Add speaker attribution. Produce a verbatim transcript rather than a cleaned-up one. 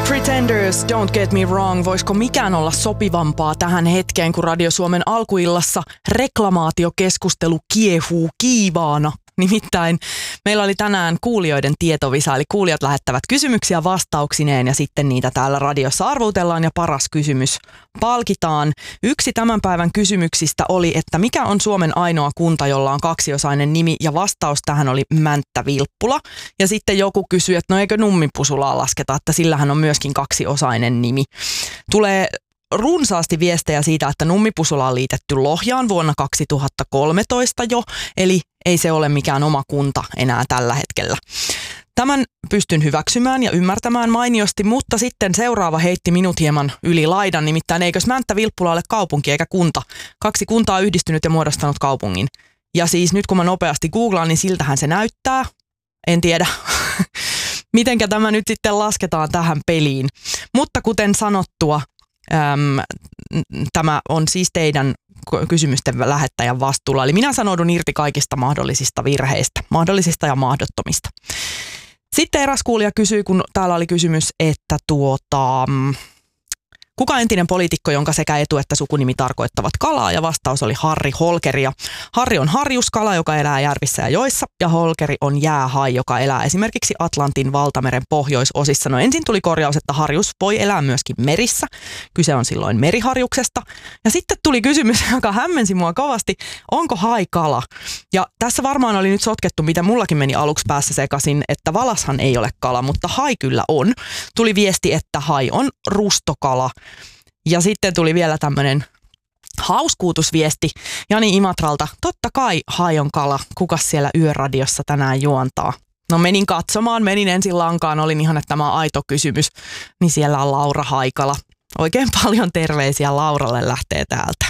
Speaker 1: Pretenders, don't get me wrong. Voisiko mikään olla sopivampaa tähän hetkeen, kun Radio Suomen alkuillassa reklamaatiokeskustelu kiehuu kiivaana? Nimittäin meillä oli tänään kuulijoiden tietovisa, eli kuulijat lähettävät kysymyksiä vastauksineen ja sitten niitä täällä radiossa arvutellaan ja paras kysymys palkitaan. Yksi tämän päivän kysymyksistä oli, että mikä on Suomen ainoa kunta, jolla on kaksiosainen nimi, ja vastaus tähän oli Mänttä-Vilppula. Ja sitten joku kysyi, että no eikö Nummipusulaa lasketa, että sillähän on myöskin kaksiosainen nimi. Tulee runsaasti viestejä siitä, että Nummipusula on liitetty Lohjaan vuonna kaksituhattakolmetoista jo, eli ei se ole mikään oma kunta enää tällä hetkellä. Tämän pystyn hyväksymään ja ymmärtämään mainiosti, mutta sitten seuraava heitti minut hieman yli laidan, nimittäin eikös Mänttä-Vilppula ole kaupunki eikä kunta. Kaksi kuntaa on yhdistynyt ja muodostanut kaupungin. Ja siis nyt kun mä nopeasti googlaan, niin siltähän se näyttää. En tiedä, mitenkä tämä nyt sitten lasketaan tähän peliin. Mutta kuten sanottua, äm, tämä on siis teidän kysymysten lähettäjän vastuulla. Eli minä sanoudun irti kaikista mahdollisista virheistä, mahdollisista ja mahdottomista. Sitten eräs kuulija kysyi, kun täällä oli kysymys, että tuota, kuka entinen poliitikko, jonka sekä etu- että sukunimi tarkoittavat kalaa, ja vastaus oli Harri Holkeri. Ja Harri on harjuskala, joka elää järvissä ja joissa, ja Holkeri on jäähai, joka elää esimerkiksi Atlantin valtameren pohjoisosissa. No ensin tuli korjaus, että harjus voi elää myöskin merissä. Kyse on silloin meriharjuksesta. Ja sitten tuli kysymys, joka hämmensi mua kovasti, onko hai kala? Ja tässä varmaan oli nyt sotkettu, mitä mullakin meni aluksi päässä sekaisin, että valashan ei ole kala, mutta hai kyllä on. Tuli viesti, että hai on rustokala. Ja sitten tuli vielä tämmöinen hauskuutusviesti Jani Imatralta. Totta kai hai on kala. Kukas siellä Yöradiossa tänään juontaa? No menin katsomaan, menin ensin lankaan, olin ihan, että tämä on aito kysymys. Niin siellä on Laura Haikala. Oikein paljon terveisiä Lauralle lähtee täältä.